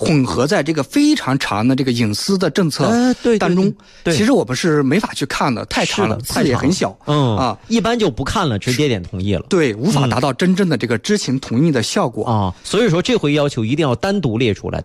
混合在这个非常长的这个隐私的政策当中， 对， 其实我们是没法去看的，太长了，字也很小， 一般就不看了，直接点同意了。 对，无法达到真正的这个知情同意的效果啊。所以说这回要求一定要单独列出来。